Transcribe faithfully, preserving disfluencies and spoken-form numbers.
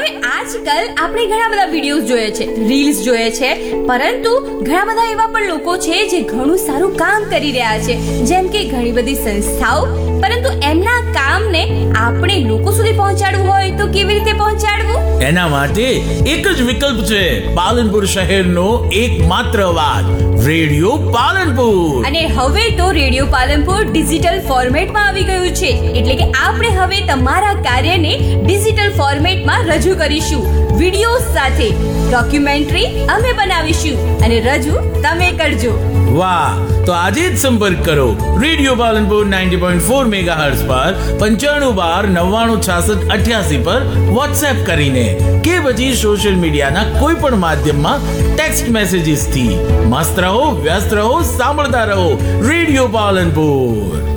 હવે આજકાલ આપણે ઘણા બધા વિડીયોઝ જોઈએ છે, રીલ્સ જોઈએ છે, પરંતુ ઘણા બધા એવા પણ લોકો છે જે ઘણું સારું કામ કરી રહ્યા છે, જેમ કે ઘણી બધી સંસ્થાઓ, પરંતુ એમના કામને આપણે લોકો સુધી પહોંચાડવું હોય તો કેવી રીતે પહોંચાડવું? એના માટે એક જ વિકલ્પ છે, પાલનપુર શહેરનો એકમાત્ર અવાજ, રેડિયો પાલનપુર. અને હવે તો રેડિયો પાલનપુર ડિજિટલ ફોર્મેટમાં આવી ગયું છે, એટલે કે આપણે હવે તમારા કાર્યને ડિજિટલ ફોર્મેટમાં રજૂ કરીશું, વિડીયો સાથે. ડોક્યુમેન્ટરી અમે બનાવીશું અને રજૂ તમે કરજો. વાહ, તો આજે જ સંપર્ક કરો radio Palanpur ninety point four megahertz પર પંચાણું બાર નવ્વાણું છાસઠ અઠ્યાસી પર વોટ્સએપ કરીને કે પછી સોશિયલ મીડિયાના કોઈ પણ માધ્યમમાં ટેક્સ્ટ મેસેજીસ થી. મસ્ત રહો, વ્યસ્ત રહો, સાંભળતા રહો રેડિયો પાલનપુર.